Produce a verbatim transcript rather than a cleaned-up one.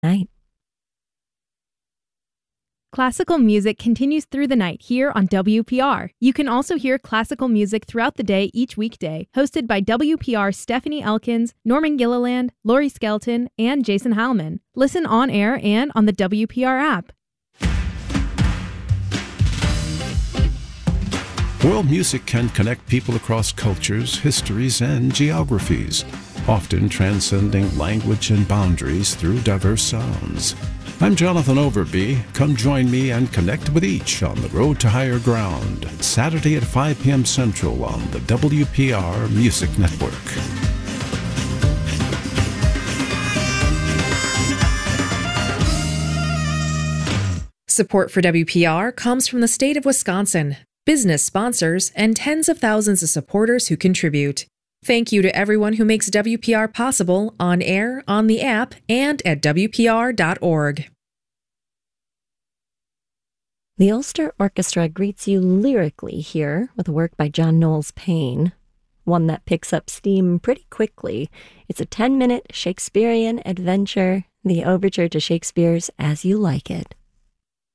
night. Classical music continues through the night here on W P R. You can also hear classical music throughout the day each weekday, hosted by W P R's Stephanie Elkins, Norman Gilliland, Lori Skelton, and Jason Heilman. Listen on air and on the W P R app. World music can connect people across cultures, histories, and geographies, often transcending language and boundaries through diverse sounds. I'm Jonathan Overby. Come join me and connect with each on the Road to Higher Ground, Saturday at five p.m. Central on the W P R Music Network. Support for W P R comes from the state of Wisconsin, business sponsors, and tens of thousands of supporters who contribute. Thank you to everyone who makes W P R possible on air, on the app, and at W P R dot org. The Ulster Orchestra greets you lyrically here with a work by John Knowles Paine, one that picks up steam pretty quickly. It's a ten-minute Shakespearean adventure, the overture to Shakespeare's As You Like It.